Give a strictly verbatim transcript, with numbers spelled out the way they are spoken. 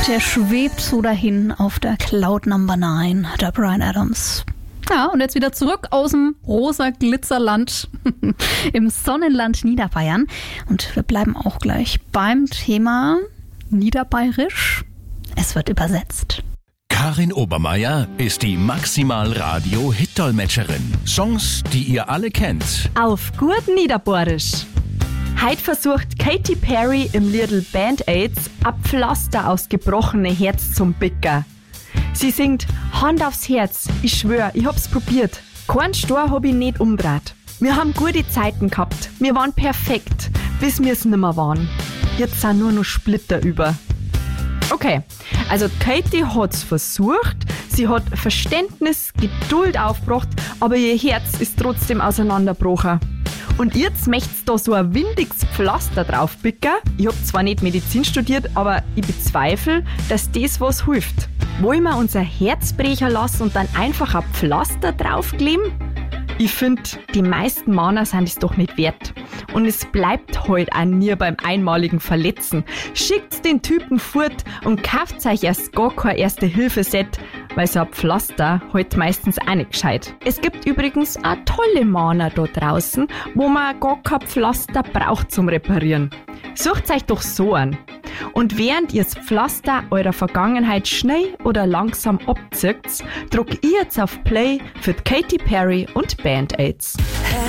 Der schwebt so dahin auf der Cloud Number neun, der Bryan Adams. Ja, und jetzt wieder zurück aus dem rosa Glitzerland im Sonnenland Niederbayern. Und wir bleiben auch gleich beim Thema Niederbayerisch. Es wird übersetzt. Karin Obermeier ist die Maximal-Radio-Hit-Dolmetscherin. Songs, die ihr alle kennt. Auf gut Niederbayerisch. Heute versucht Katy Perry im Liedl Band-Aids ein Pflaster aus gebrochene Herz zum Bicker. Sie singt Hand aufs Herz, ich schwör, ich hab's probiert. Keinen Stor hab ich nicht umdreht. Wir haben gute Zeiten gehabt, wir waren perfekt, bis wir's nimmer waren. Jetzt sind nur noch Splitter über. Okay, also Katy hat's versucht, sie hat Verständnis, Geduld aufgebracht, aber ihr Herz ist trotzdem auseinandergebrochen. Und jetzt möcht's da so ein windiges Pflaster draufpicken. Ich hab zwar nicht Medizin studiert, aber ich bezweifle, dass das was hilft. Wollen wir unser Herz brechen lassen und dann einfach ein Pflaster draufkleben? Ich finde, die meisten Männer sind es doch nicht wert. Und es bleibt heute auch nie beim einmaligen Verletzen. Schickt's den Typen fort und kauft euch erst gar kein Erste-Hilfe-Set, weil so ein Pflaster heute meistens auch nicht gescheit. Es gibt übrigens auch tolle Männer da draußen, wo man gar kein Pflaster braucht zum Reparieren. Sucht euch doch so an. Und während ihr das Pflaster eurer Vergangenheit schnell oder langsam abzieht, drückt ihr jetzt auf Play für Katy Perry und Band-Aids.